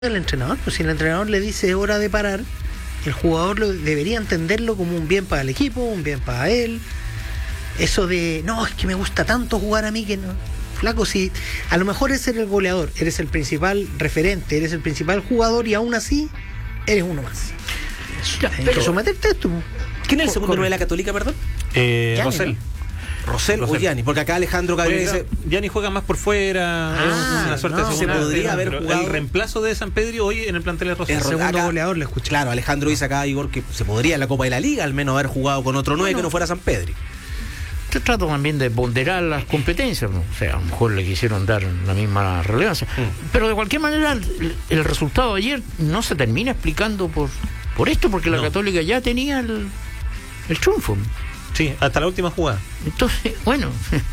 el entrenador, pues si el entrenador le dice es hora de parar, el jugador debería entenderlo como un bien para el equipo, un bien para él. Eso de, no, es que me gusta tanto jugar a mí que no. Flaco, si a lo mejor eres el goleador, eres el principal referente, eres el principal jugador y aún así eres uno más. Hay que someterte a esto. ¿Quién es el segundo 9 de la Católica, perdón? Rosell. ¿no? Rosell o Gianni, porque acá Alejandro Gabriel dice... Gianni juega más por fuera, es una suerte de segunda. Se podría haber jugado... El reemplazo de San Pedro hoy en el plantel de Rosell. El segundo goleador le escuché. Claro, Alejandro dice acá, Igor, que se podría en la Copa de la Liga al menos haber jugado con otro 9 que no fuera San Pedro. Yo trato también de ponderar las competencias, ¿no? O sea, a lo mejor le quisieron dar la misma relevancia. Pero de cualquier manera, el resultado de ayer no se termina explicando por esto, porque la Católica ya tenía el triunfo. Sí, hasta la última jugada. Entonces, bueno.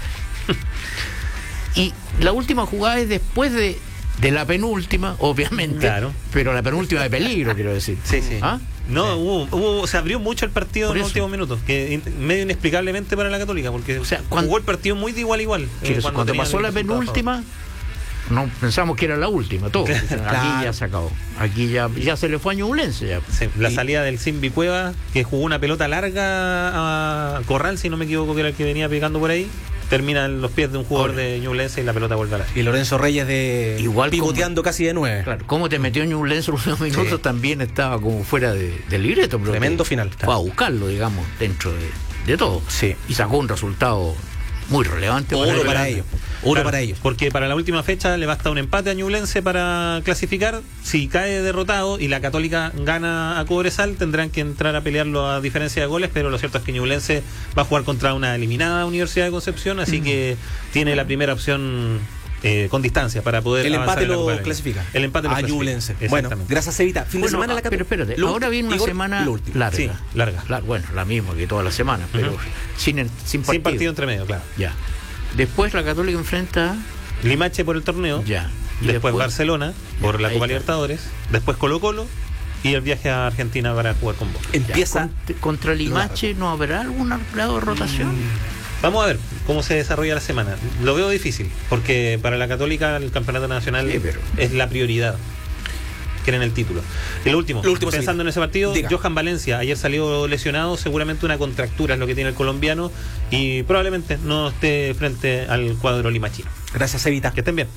Y la última jugada es después de la penúltima, obviamente. Claro. Pero la penúltima de peligro, quiero decir. Sí, sí. ¿Ah? No, se abrió mucho el partido en los últimos minutos, que medio inexplicablemente para la Católica, porque jugó el partido muy de igual a igual. Cuando pasó la penúltima, no pensamos que era la última, todo. Claro. Aquí ya se acabó. Aquí ya se le fue a Ñublense. Ya. Sí, la salida del Simbi Cueva, que jugó una pelota larga a Corral, si no me equivoco, que era el que venía pegando por ahí. Termina en los pies de un jugador de Ñublense y la pelota vuelve a la. Y Lorenzo Reyes igual pivoteando casi de 9. Claro, cómo te metió Ñublense los últimos minutos, también estaba como fuera del libreto. Pero tremendo final. Fue a buscarlo, digamos, dentro de todo. Sí. Y sacó un resultado muy relevante. Oro para ellos. Oro para ellos. Porque para la última fecha le basta un empate a Ñublense para clasificar. Si cae derrotado y la Católica gana a Cobresal, tendrán que entrar a pelearlo a diferencia de goles, pero lo cierto es que Ñublense va a jugar contra una eliminada Universidad de Concepción, así que tiene la primera opción con distancia para poder el avanzar. El empate lo clasifica. El empate lo clasifica. Ñublense. Bueno, gracias, Evita. Fin de semana la Pero espérate, ahora viene una semana larga. Sí, larga. Bueno, la misma que toda la semana, pero sin partido. Sin partido entre medio, claro. Ya. Después la Católica enfrenta Limache por el torneo. Ya. Después Barcelona por la Copa Libertadores. Después Colo-Colo y el viaje a Argentina para jugar con Boca. Empieza contra Limache. ¿No habrá algún grado de rotación? Vamos a ver cómo se desarrolla la semana. Lo veo difícil, porque para la Católica el campeonato nacional es la prioridad. Quieren el título. El último pensando en ese partido, Johan Valencia ayer salió lesionado, seguramente una contractura es lo que tiene el colombiano y probablemente no esté frente al cuadro limachino. Gracias, Evita. Que estén bien.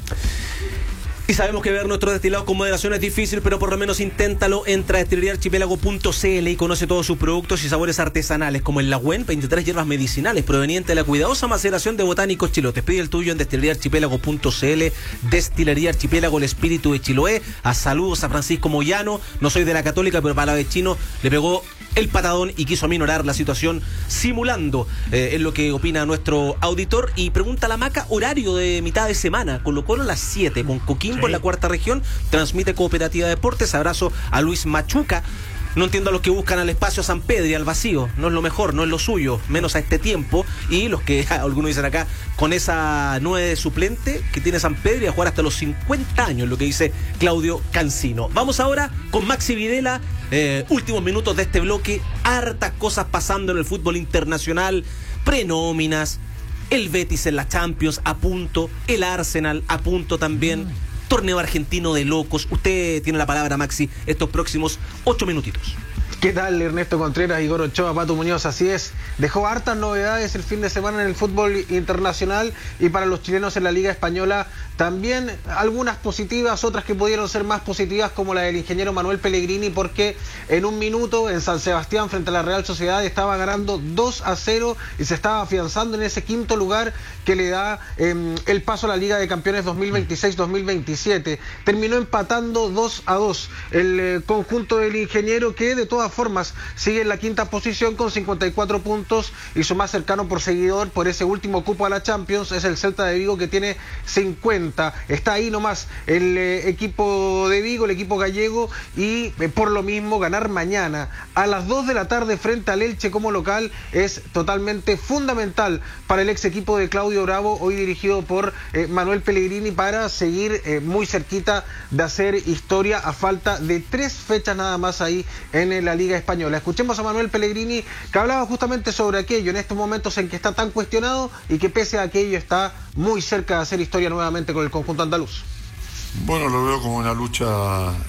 Y sabemos que ver nuestros destilados con moderación es difícil, pero por lo menos inténtalo. Entra a destileríaarchipiélago.cl y conoce todos sus productos y sabores artesanales, como el Lagüen, 23 hierbas medicinales provenientes de la cuidadosa maceración de botánicos chilotes. Pide el tuyo en destileríaarchipiélago.cl. Destilería Archipiélago, el espíritu de Chiloé. A saludos a Francisco Moyano. No soy de la Católica, pero para la de Chino le pegó el patadón y quiso aminorar la situación simulando. Es lo que opina nuestro auditor. Y pregunta la Maca, horario de mitad de semana. Colo-Colo a las 7 con Coquimbo en la cuarta región. Transmite Cooperativa Deportes. Abrazo a Luis Machuca. No entiendo a los que buscan al espacio San Pedro y al vacío. No es lo mejor, no es lo suyo, menos a este tiempo. Y los que algunos dicen acá, con esa 9 de suplente que tiene San Pedro y a jugar hasta los 50 años, lo que dice Claudio Cancino. Vamos ahora con Maxi Videla. Últimos minutos de este bloque. Hartas cosas pasando en el fútbol internacional. Prenóminas. El Betis en la Champions a punto. El Arsenal a punto también. Torneo argentino de locos. Usted tiene la palabra, Maxi, estos próximos 8 minutitos. ¿Qué tal, Ernesto Contreras, Igor Ochoa, Pato Muñoz? Así es, dejó hartas novedades el fin de semana en el fútbol internacional y para los chilenos en la Liga Española también algunas positivas, otras que pudieron ser más positivas, como la del ingeniero Manuel Pellegrini, porque en un minuto en San Sebastián frente a la Real Sociedad estaba ganando 2-0 y se estaba afianzando en ese quinto lugar que le da el paso a la Liga de Campeones 2026-2027. Terminó empatando 2-2 el conjunto del ingeniero, que de todas formas sigue en la quinta posición con 54 puntos y su más cercano perseguidor por ese último cupo a la Champions es el Celta de Vigo, que tiene 50. Está ahí nomás el equipo de Vigo, el equipo gallego, y por lo mismo ganar mañana a las 2 de la tarde frente al Elche como local es totalmente fundamental para el ex equipo de Claudio Bravo, hoy dirigido por Manuel Pellegrini, para seguir muy cerquita de hacer historia a falta de 3 fechas nada más ahí en la Liga Española. Escuchemos a Manuel Pellegrini, que hablaba justamente sobre aquello en estos momentos en que está tan cuestionado y que pese a aquello está muy cerca de hacer historia nuevamente con el conjunto andaluz. Bueno, lo veo como una lucha